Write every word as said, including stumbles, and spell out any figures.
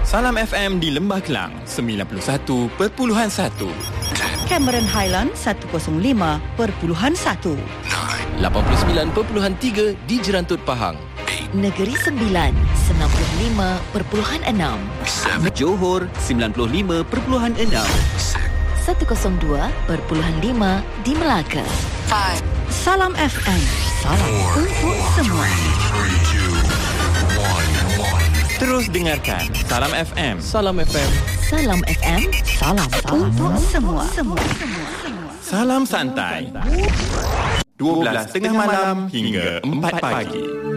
Salam F M di Lembah Kelang sembilan puluh satu perpuluhan satu. Cameron Highland seratus lima perpuluhan satu. lapan puluh sembilan perpuluhan tiga di Jerantut Pahang. Negeri Sembilan sembilan puluh lima perpuluhan enam. Johor sembilan puluh lima perpuluhan enam. seratus dua perpuluhan lima di Melaka. Salam F M. Salam untuk semua. Terus dengarkan Salam F M. Salam F M. Salam F M. Salam, salam untuk semua. Semua. Salam santai. dua belas tengah malam hingga empat pagi.